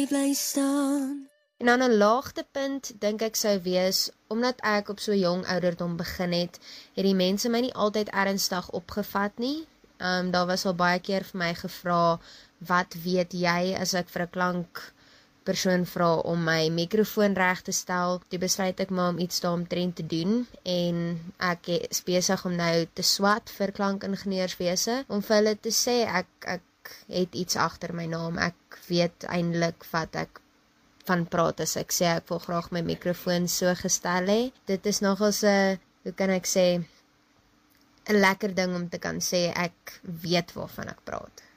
bly staan. En dan 'n laagtepunt dink ek sou wees, omdat ek op so jong ouderdom begin het die mense my nie altyd ernstig opgevat nie. Daar was al baie keer vir my gevra, wat weet jy as ek vir 'n klankpersoon vra om my mikrofoon reg te stel. Toe besluit ek maar om iets daaromtrent te doen en ek is besig om nou te swat vir klankingenieurswese om vir hulle te sê ek het iets agter my naam. Ek weet eintlik wat ek van praat as ek sê ek wil graag my mikrofoon so gestel hê. Dit is nogals 'n, hoe kan ek sê, 'n lekker ding om te kan sê ek weet waarvan ek praat.